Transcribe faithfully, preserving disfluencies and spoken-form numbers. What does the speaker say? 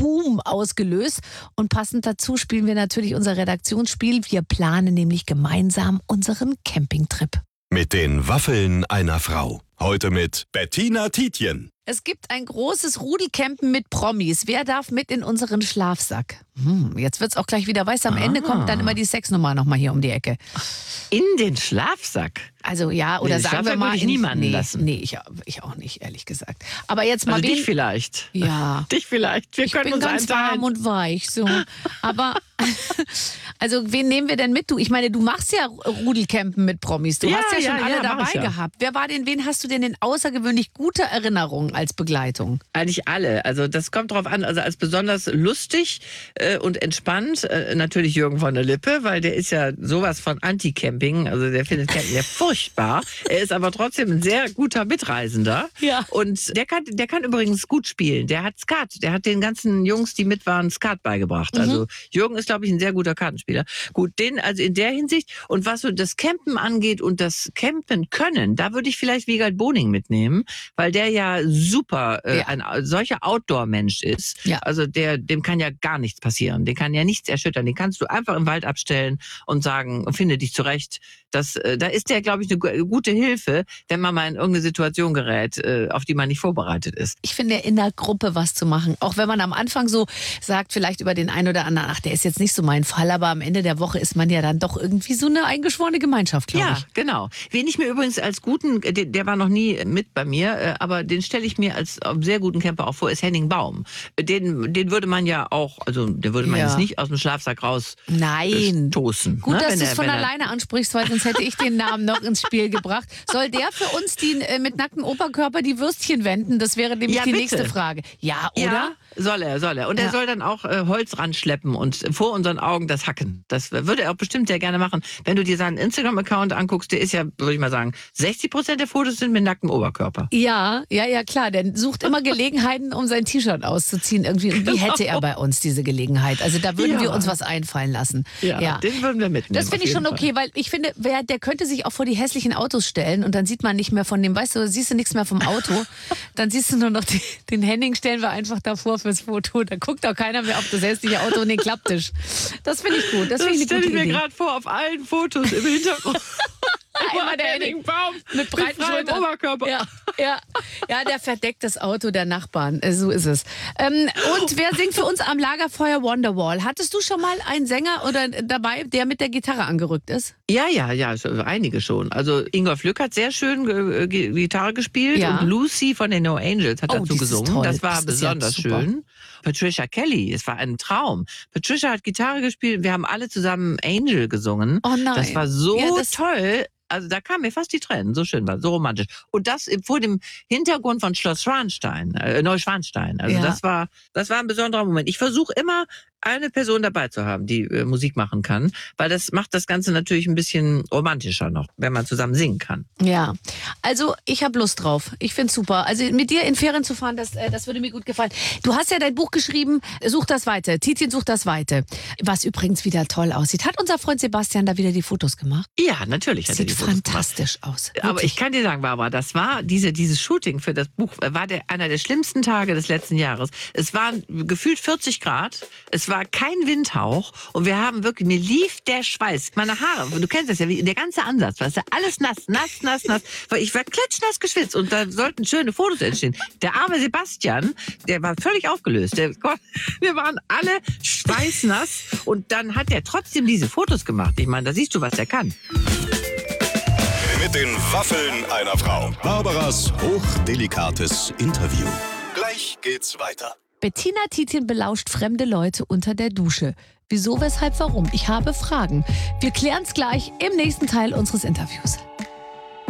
Boom ausgelöst. Und passend dazu spielen wir natürlich unser Redaktionsspiel. Wir planen nämlich gemeinsam unseren Campingtrip. Mit den Waffeln einer Frau. Heute mit Bettina Tietjen. Es gibt ein großes Rudelcampen mit Promis. Wer darf mit in unseren Schlafsack? Hm, jetzt wird's auch gleich wieder weiß. Am ah. Ende kommt dann immer die Sexnummer nochmal hier um die Ecke. In den Schlafsack? Also ja, oder nee, sagen wir mal... Ich in, niemanden nee, lassen. Nee, ich, ich auch nicht, ehrlich gesagt. Aber jetzt mal... Also wen, dich vielleicht. Ja. Dich vielleicht. Wir ich können bin uns ganz einteilen. warm und weich, so. Aber... Also wen nehmen wir denn mit? Du, ich meine, du machst ja Rudelcampen mit Promis. Du ja, hast ja schon ja, alle ja, dabei ja. gehabt. Wer war denn, wen hast du denn in außergewöhnlich guter Erinnerung als Begleitung? Eigentlich alle. Also das kommt drauf an. Also als besonders lustig äh, und entspannt äh, natürlich Jürgen von der Lippe, weil der ist ja sowas von Anti-Camping. Also der findet Camping ja furchtbar. Er ist aber trotzdem ein sehr guter Mitreisender. Ja. Und der kann, der kann übrigens gut spielen. Der hat Skat. Der hat den ganzen Jungs, die mit waren, Skat beigebracht. Mhm. Also Jürgen ist, glaube ich, ein sehr guter Kartenspieler. Gut, den also in der Hinsicht. Und was so das Campen angeht und das Campen können, da würde ich vielleicht Wiegald Boning mitnehmen, weil der ja super äh, ja. ein solcher Outdoor-Mensch ist. Ja. Also der, dem kann ja gar nichts passieren. Den kann ja nichts erschüttern. Den kannst du einfach im Wald abstellen und sagen, finde dich zurecht. Das, äh, da ist der, glaube ich, eine gute Hilfe, wenn man mal in irgendeine Situation gerät, äh, auf die man nicht vorbereitet ist. Ich finde, in der Gruppe was zu machen, auch wenn man am Anfang so sagt, vielleicht über den einen oder anderen, ach, der ist jetzt nicht so mein Fall, aber am Ende der Woche ist man ja dann doch irgendwie so eine eingeschworene Gemeinschaft, glaube ja, ich. Ja, genau. Wen ich mir übrigens als guten, der, der war noch nie mit bei mir, aber den stelle ich mir als sehr guten Camper auch vor, ist Henning Baum. Den, den würde man ja auch, also den würde man Ja. jetzt nicht aus dem Schlafsack raus Nein. stoßen. Gut, ne? dass Wenn du es er- von wenn er- alleine ansprichst, weil sonst hätte ich den Namen noch ins Spiel gebracht. Soll der für uns die äh, mit nacktem Oberkörper die Würstchen wenden? Das wäre nämlich Ja, die bitte. nächste Frage. Ja, oder? Ja, soll er, soll er. Und Ja. er soll dann auch äh, Holz ranschleppen und vor unseren Augen das hacken. Das würde er auch bestimmt sehr gerne machen. Wenn du dir seinen Instagram-Account anguckst, der ist ja, würde ich mal sagen, sechzig Prozent der Fotos sind mit nacktem Oberkörper. Ja, ja, ja, klar. Der sucht immer Gelegenheiten, um sein T-Shirt auszuziehen. Irgendwie. Und wie hätte er bei uns diese Gelegenheit? Also da würden Ja. wir uns was einfallen lassen. Ja, den würden wir mitnehmen. Das finde ich auf schon jeden okay, weil ich finde, wer, der könnte sich auch vor die hässlichen Autos stellen und dann sieht man nicht mehr von dem, weißt du, siehst du nichts mehr vom Auto. Dann siehst du nur noch die, den Henning, stellen wir einfach davor fürs Foto. Da guckt auch keiner mehr auf das hässliche Auto und den Klapptisch. Das finde ich gut. Das, Das finde ich eine stelle gute ich mir Idee. gerade vor, auf allen Fotos im Hintergrund. Immer der Henning Baum mit breiten freiem Schultern. Oberkörper. Ja, ja, ja, der verdeckt das Auto der Nachbarn. Äh, So ist es. Ähm, und wer singt für uns am Lagerfeuer Wonderwall? Hattest du schon mal einen Sänger oder dabei, der mit der Gitarre angerückt ist? Ja, ja, ja, so einige schon. Also Ingolf Lück hat sehr schön ge- ge- Gitarre gespielt Ja. und Lucy von den No Angels hat Oh, dazu das ist gesungen. toll. Das war Das ist ja besonders super. schön. Patricia Kelly, es war ein Traum. Patricia hat Gitarre gespielt, wir haben alle zusammen Angel gesungen. Oh nein. Das war so Ja, das- toll. Also da kamen mir fast die Tränen, so schön war, so romantisch. Und das vor dem Hintergrund von Schloss Schwanstein, äh, Neuschwanstein. Also Ja. das war, das war ein besonderer Moment. Ich versuche immer, eine Person dabei zu haben, die äh, Musik machen kann, weil das macht das Ganze natürlich ein bisschen romantischer noch, wenn man zusammen singen kann. Ja, also ich habe Lust drauf. Ich find's super. Also mit dir in Ferien zu fahren, das, äh, das würde mir gut gefallen. Du hast ja dein Buch geschrieben, Such das Weite. Tietjen sucht das Weite. Was übrigens wieder toll aussieht. Hat unser Freund Sebastian da wieder die Fotos gemacht? Ja, natürlich. Hat er Sieht die Fotos fantastisch aus. Aber Wirklich. ich kann dir sagen, Barbara, das war diese, dieses Shooting für das Buch, war der, einer der schlimmsten Tage des letzten Jahres. Es waren gefühlt vierzig Grad, es war kein Windhauch und wir haben wirklich, mir lief der Schweiß. Meine Haare, du kennst das ja, wie der ganze Ansatz, weißt du, alles nass, nass, nass, nass. Weil ich war klitschnass geschwitzt und da sollten schöne Fotos entstehen. Der arme Sebastian, der war völlig aufgelöst. Der, wir waren alle schweißnass und dann hat er trotzdem diese Fotos gemacht. Ich meine, da siehst du, was er kann. Mit den Waffeln einer Frau. Barbaras hochdelikates Interview. Gleich geht's weiter. Bettina Tietjen belauscht fremde Leute unter der Dusche. Wieso, weshalb, warum? Ich habe Fragen. Wir klären's gleich im nächsten Teil unseres Interviews.